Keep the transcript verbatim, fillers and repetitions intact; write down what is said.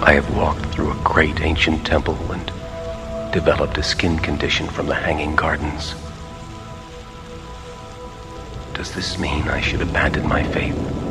I have walked through a great ancient temple and developed a skin condition from the Hanging Gardens. Does this mean I should abandon my faith?